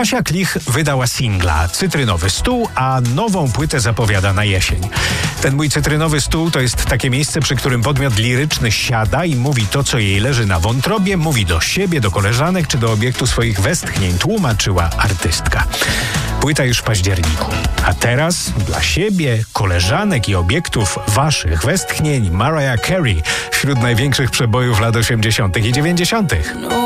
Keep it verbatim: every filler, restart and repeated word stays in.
Kasia Klich wydała singla Cytrynowy stół, a nową płytę zapowiada na jesień. Ten mój cytrynowy stół to jest takie miejsce, przy którym podmiot liryczny siada i mówi to, co jej leży na wątrobie, mówi do siebie, do koleżanek czy do obiektu swoich westchnień, tłumaczyła artystka. Płyta już w październiku. A teraz dla siebie, koleżanek i obiektów waszych westchnień Mariah Carey wśród największych przebojów lat osiemdziesiątych i dziewięćdziesiątych.